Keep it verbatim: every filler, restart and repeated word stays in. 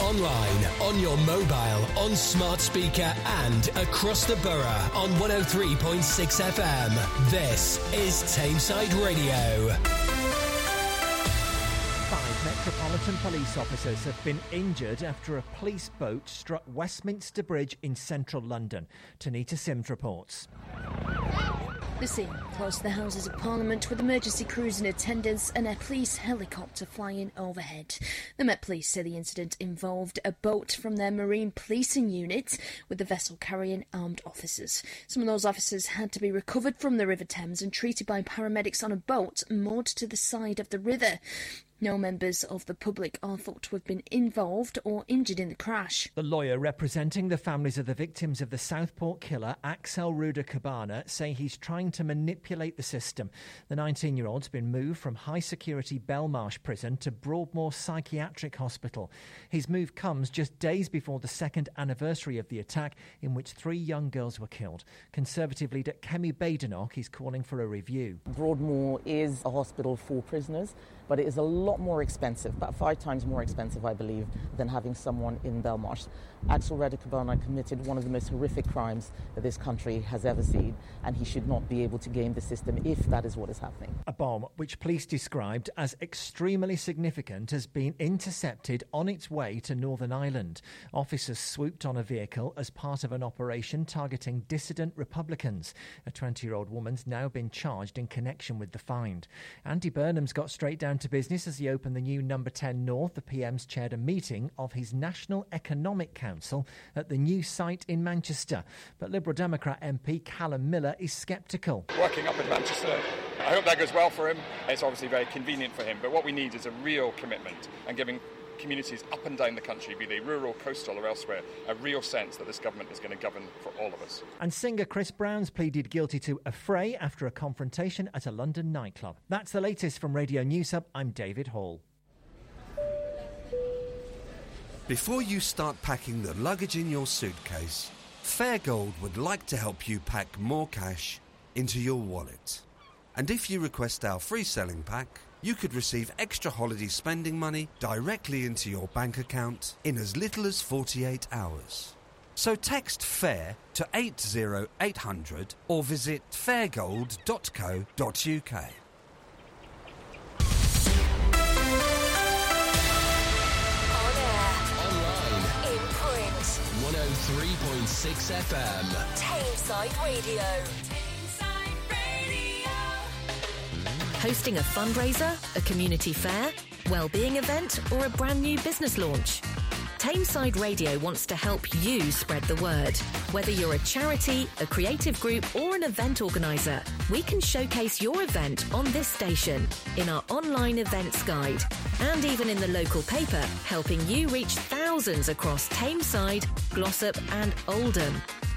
online, on your mobile, on smart speaker and across the borough on one oh three point six F M. This is Tameside Radio. Five Metropolitan Police officers have been injured after a police boat struck Westminster Bridge in central London. Tanita Sims reports. The scene close to the Houses of Parliament with emergency crews in attendance and a police helicopter flying overhead. The Met Police say the incident involved a boat from their marine policing unit with the vessel carrying armed officers. Some of those officers had to be recovered from the River Thames and treated by paramedics on a boat moored to the side of the river. No members of the public are thought to have been involved or injured in the crash. The lawyer representing the families of the victims of the Southport killer, Axel Ruda-Cabana, say he's trying to manipulate the system. The nineteen-year-old's been moved from high-security Belmarsh prison to Broadmoor Psychiatric Hospital. His move comes just days before the second anniversary of the attack, in which three young girls were killed. Conservative leader Kemi Badenoch is calling for a review. Broadmoor is a hospital for prisoners, but it is a lot more expensive, about five times more expensive, I believe, than having someone in Belmarsh. Axel Ruda-Cabana committed one of the most horrific crimes that this country has ever seen, and he should not be able to game the system if that is what is happening. A bomb, which police described as extremely significant, has been intercepted on its way to Northern Ireland. Officers swooped on a vehicle as part of an operation targeting dissident Republicans. A twenty-year-old woman's now been charged in connection with the find. Andy Burnham's got straight down to business as he opened the new Number ten North. The P M's chaired a meeting of his National Economic Council at the new site in Manchester. But Liberal Democrat M P Callum Miller is sceptical. Working up in Manchester, I hope that goes well for him. It's obviously very convenient for him, but what we need is a real commitment and giving communities up and down the country, be they rural, coastal or elsewhere, a real sense that this government is going to govern for all of us. And singer Chris Brown's pleaded guilty to a fray after a confrontation at a London nightclub. That's the latest from Radio News Hub. I'm David Hall. Before you start packing the luggage in your suitcase, Fairgold would like to help you pack more cash into your wallet. And if you request our free selling pack, you could receive extra holiday spending money directly into your bank account in as little as forty-eight hours. So text FAIR to eight oh eight hundred or visit fairgold dot co dot uk. On air. Online. In print. one oh three point six F M. Tameside Radio. Hosting a fundraiser, a community fair, well-being event or a brand new business launch? Tameside Radio wants to help you spread the word. Whether you're a charity, a creative group or an event organiser, we can showcase your event on this station, in our online events guide, and even in the local paper, helping you reach thousands across Tameside, Glossop and Oldham.